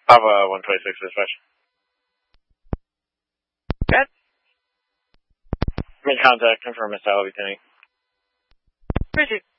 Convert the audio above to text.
Papa 126 dispatch. Good. Make contact, confirm Miss Alibi Penny. Appreciate